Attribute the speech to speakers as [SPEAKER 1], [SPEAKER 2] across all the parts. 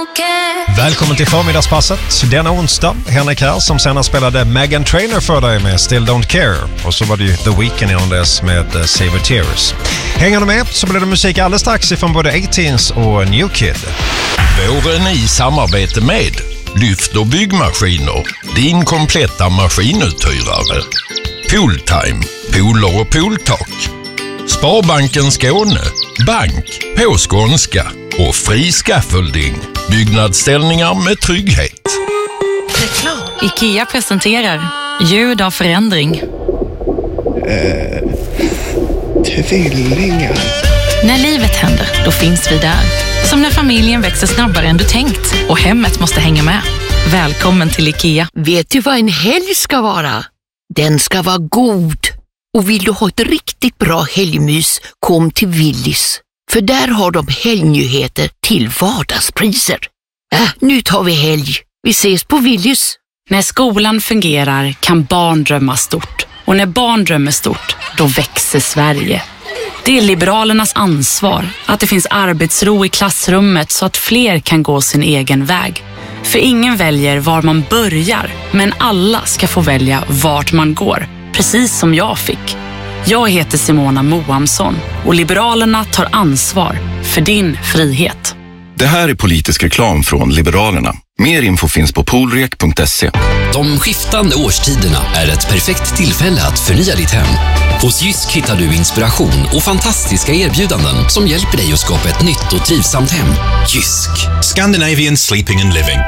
[SPEAKER 1] Välkommen till förmiddagspasset denna onsdag. Henrik här som senare spelade Meghan Trainor för dig med Still Don't Care. Och så var det ju The Weeknd innan dess med Save Your Tears. Hänger du med så blir det musik alldeles strax ifrån både 18s och New Kid.
[SPEAKER 2] Våren i samarbete med Lyft och byggmaskiner. Din kompletta maskinuthyrare. Pooltime, pooler och pooltak. Sparbanken Skåne, bank på skånska och fri scaffolding. Byggnadsställningar med trygghet.
[SPEAKER 3] IKEA presenterar ljud av förändring.
[SPEAKER 4] Tvillingar.
[SPEAKER 3] När livet händer, då finns vi där. Som när familjen växer snabbare än du tänkt och hemmet måste hänga med. Välkommen till IKEA.
[SPEAKER 5] Vet du vad en helg ska vara? Den ska vara god. Och vill du ha ett riktigt bra helgmys, kom till Willys. För där har de helgnyheter till vardagspriser. Nu tar vi helg. Vi ses på Willys.
[SPEAKER 3] När skolan fungerar kan barn drömma stort. Och när barn drömmer stort, då växer Sverige. Det är Liberalernas ansvar att det finns arbetsro i klassrummet så att fler kan gå sin egen väg. För ingen väljer var man börjar, men alla ska få välja vart man går. Precis som jag fick. Jag heter Simona Moamsson och Liberalerna tar ansvar för din frihet.
[SPEAKER 6] Det här är politisk reklam från Liberalerna. Mer info finns på poolrek.se.
[SPEAKER 7] De skiftande årstiderna är ett perfekt tillfälle att förnya ditt hem. Hos Jysk hittar du inspiration och fantastiska erbjudanden som hjälper dig att skapa ett nytt och trivsamt hem. Jysk.
[SPEAKER 8] Scandinavian Sleeping and Living.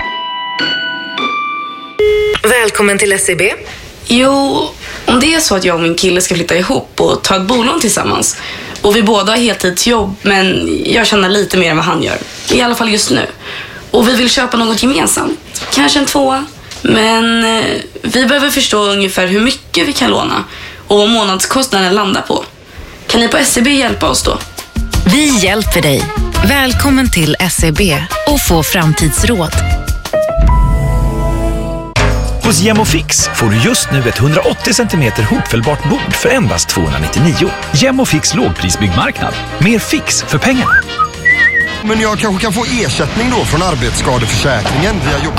[SPEAKER 9] Välkommen till SEB.
[SPEAKER 10] Jo, om det är så att jag och min kille ska flytta ihop och ta ett bolån tillsammans och vi båda har heltidsjobb men jag tjänar lite mer än vad han gör, i alla fall just nu, och vi vill köpa något gemensamt, kanske en 2, men vi behöver förstå ungefär hur mycket vi kan låna och vad månadskostnaden landar på. Kan ni på SEB hjälpa oss då?
[SPEAKER 3] Vi hjälper dig. Välkommen till SEB och få framtidsråd.
[SPEAKER 11] Hos Gemofix får du just nu ett 180 cm hopfällbart bord för endast 299. Gemofix lågprisbyggmarknad. Mer fix för pengarna.
[SPEAKER 4] Men jag kanske kan få ersättning då från arbetsskadeförsäkringen via jobb.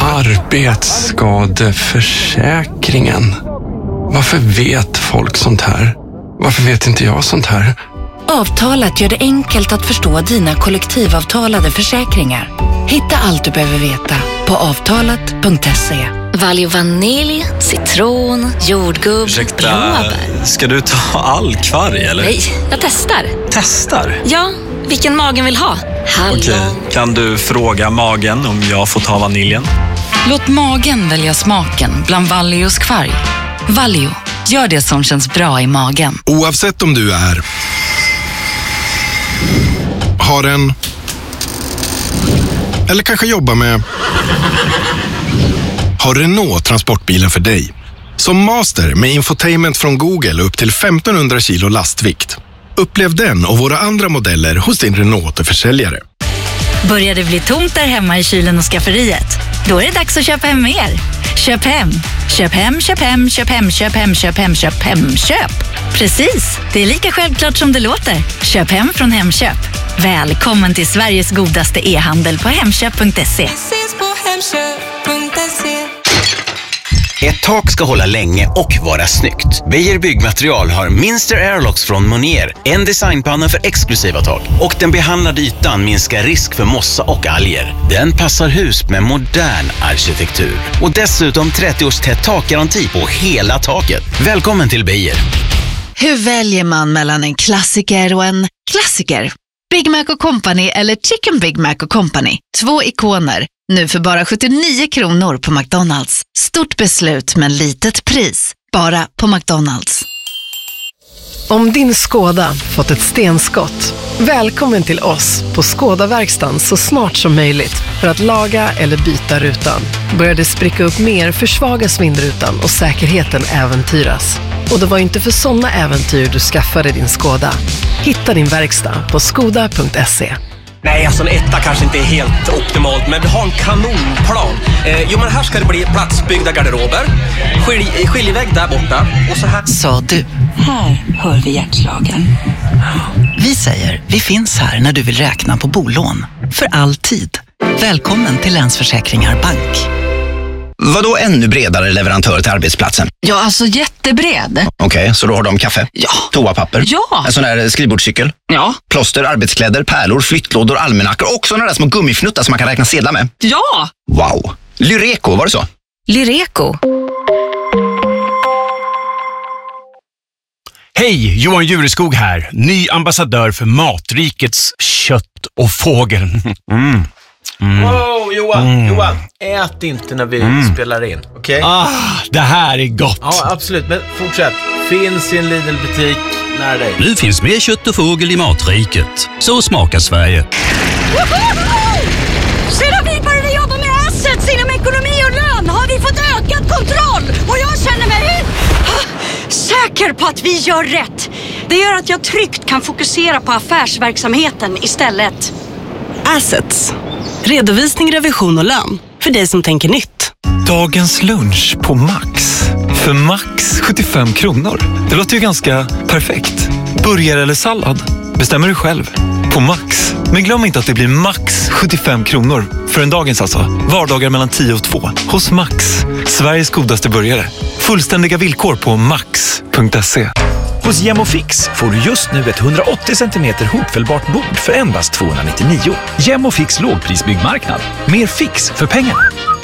[SPEAKER 12] Arbetsskadeförsäkringen? Varför vet folk sånt här? Varför vet inte jag sånt här?
[SPEAKER 3] Avtalet gör det enkelt att förstå dina kollektivavtalade försäkringar. Hitta allt du behöver veta på avtalet.se.
[SPEAKER 13] Valio vanilj, citron, jordgubb, blåbär.
[SPEAKER 14] Ska du ta all kvarg eller?
[SPEAKER 13] Nej, jag testar.
[SPEAKER 14] Testar?
[SPEAKER 13] Ja, vilken magen vill ha. Hallon.
[SPEAKER 14] Okej, kan du fråga magen om jag får ta vaniljen?
[SPEAKER 3] Låt magen välja smaken bland Valios kvarg. Valio, gör det som känns bra i magen.
[SPEAKER 6] Oavsett om du har en eller kanske jobbar med har Renault transportbilen för dig. Som master med infotainment från Google upp till 1500 kilo lastvikt. Upplev den och våra andra modeller hos din Renault-försäljare.
[SPEAKER 15] Börjar det bli tomt där hemma i kylen och skafferiet? Då är det dags att köpa hem mer. Köp hem. Köp hem, köp hem, köp hem, köp hem, köp hem, köp hem, köp. Precis, det är lika självklart som det låter. Köp hem från Hemköp. Välkommen till Sveriges godaste e-handel på hemköp.se.
[SPEAKER 16] Ett tak ska hålla länge och vara snyggt. Beijer Byggmaterial har Minster Airlocks från Monier. En designpanna för exklusiva tak. Och den behandlade ytan minskar risk för mossa och alger. Den passar hus med modern arkitektur. Och dessutom 30-års tätt takgaranti på hela taket. Välkommen till Beijer.
[SPEAKER 17] Hur väljer man mellan en klassiker och en klassiker? Big Mac & Company eller Chicken Big Mac & Company. 2 ikoner. Nu för bara 79 kronor på McDonalds. Stort beslut men litet pris. Bara på McDonalds.
[SPEAKER 18] Om din Skoda fått ett stenskott, välkommen till oss på Skoda-verkstan så snart som möjligt för att laga eller byta rutan. Börjar det spricka upp mer, försvagas vindrutan och säkerheten äventyras. Och det var inte för sådana äventyr du skaffade din Skoda. Hitta din verkstad på skoda.se.
[SPEAKER 19] Nej, alltså en etta kanske inte är helt optimalt, men vi har en kanonplan. Men här ska det bli platsbyggda garderober, skiljevägg där borta och så här.
[SPEAKER 20] Sa du.
[SPEAKER 5] Här hör vi hjärtslagen.
[SPEAKER 20] Vi säger, vi finns här när du vill räkna på bolån. För all tid. Välkommen till Länsförsäkringar Bank.
[SPEAKER 21] Vadå ännu bredare leverantör till arbetsplatsen?
[SPEAKER 20] Ja, alltså jättebred.
[SPEAKER 21] Okej, så då har de kaffe?
[SPEAKER 20] Ja.
[SPEAKER 21] Toapapper?
[SPEAKER 20] Ja.
[SPEAKER 21] En sån där skrivbordscykel?
[SPEAKER 20] Ja.
[SPEAKER 21] Plåster, arbetskläder, pärlor, flyttlådor, almanackor och såna där små gummifnuttar som man kan räkna sedlar med?
[SPEAKER 20] Ja!
[SPEAKER 21] Wow. Lyreco, var det så?
[SPEAKER 20] Lyreco.
[SPEAKER 22] Hej, Johan Jureskog här. Ny ambassadör för Matrikets kött och fågel.
[SPEAKER 23] Wow, Johan, ät inte när vi spelar in, okej?
[SPEAKER 22] Det här är gott.
[SPEAKER 23] Ja, absolut, men fortsätt. Finns i en Lidl-butik nära dig.
[SPEAKER 24] Nu finns mer kött och fågel i Matriket. Så smakar Sverige.
[SPEAKER 25] Sedan vi började jobba med assets inom ekonomi och lön har vi fått ökad kontroll. Och jag känner mig säker på att vi gör rätt. Det gör att jag tryggt kan fokusera på affärsverksamheten istället.
[SPEAKER 26] Assets. Redovisning, revision och lön. För dig som tänker nytt.
[SPEAKER 27] Dagens lunch på Max. För Max 75 kronor. Det låter ju ganska perfekt. Burgare eller sallad? Bestämmer du själv. På Max. Men glöm inte att det blir Max 75 kronor. För en dagens alltså. Vardagar mellan 10 och 2. Hos Max. Sveriges godaste burgare. Fullständiga villkor på max.se.
[SPEAKER 11] Hos Gemofix får du just nu ett 180 cm hopfällbart bord för endast 299. Gemofix lågprisbyggmarknad. Mer fix för pengarna.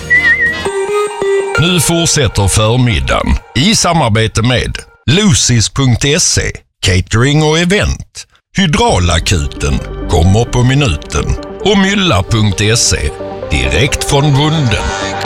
[SPEAKER 2] Nu fortsätter förmiddagen i samarbete med Lucis.se, catering och event. Hydraulakuten kommer på minuten och Mylla.se, direkt från bunden.